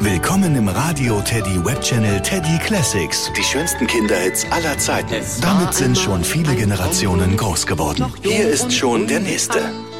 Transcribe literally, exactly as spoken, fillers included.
Willkommen im Radio Teddy Webchannel Teddy Classics. Die schönsten Kinderhits aller Zeiten. Damit sind schon viele Generationen groß geworden. Hier ist schon der nächste.